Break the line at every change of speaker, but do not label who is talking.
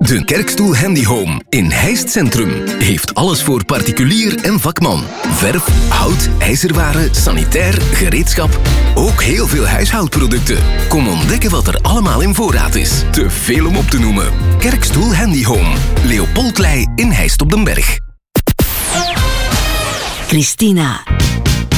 De Kerkstoel Handy Home in Heist Centrum heeft alles voor particulier en vakman. Verf, hout, ijzerwaren, sanitair, gereedschap. Ook heel veel huishoudproducten. Kom ontdekken wat er allemaal in voorraad is. Te veel om op te noemen. Kerkstoel Handy Home. Leopoldklei in Heist op den Berg.
Christina.